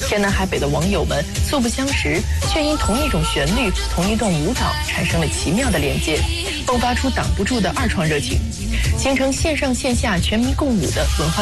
天南海北的网友们素不相识，却因同一种旋律、同一段舞蹈产生了奇妙的连接，迸发出挡不住的二创热情，形成线上线下全民共舞的文化